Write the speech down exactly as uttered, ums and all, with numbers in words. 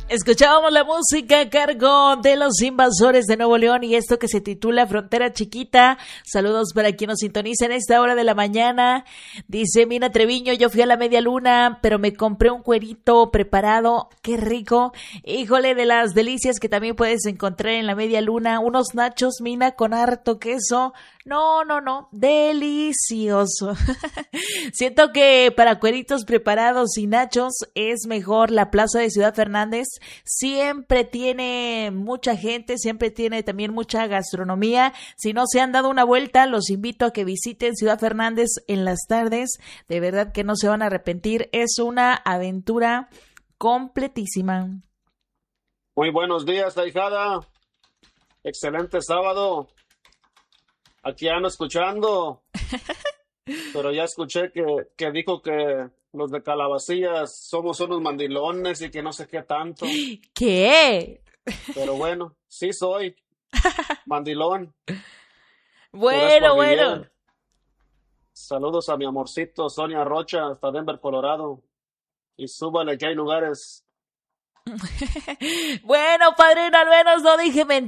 Escuchábamos la música a cargo de Los Invasores de Nuevo León y esto que se titula Frontera Chiquita. Saludos para quien nos sintoniza en esta hora de la mañana. Dice Mina Treviño, yo fui a la media luna, pero me compré un cuerito preparado. ¡Qué rico! Híjole, de las delicias que también puedes encontrar en la media luna. Unos nachos, Mina, con harto queso. No, no, no. Delicioso. Siento que para cueritos preparados y nachos es mejor la Plaza de Ciudad Fernández. Siempre tiene mucha gente, siempre tiene también mucha gastronomía. Si no se han dado una vuelta, los invito a que visiten Ciudad Fernández en las tardes. De verdad que no se van a arrepentir. Es una aventura completísima. Muy buenos días, ahijada. Excelente sábado. Aquí ando escuchando, pero ya escuché que, que dijo que los de Calabacillas somos unos mandilones y que no sé qué tanto. ¿Qué? Pero bueno, sí soy mandilón. Bueno, bueno. Saludos a mi amorcito Sonia Rocha hasta Denver, Colorado. Y súbale que hay lugares. Bueno, padrino, al menos no dije mentiras.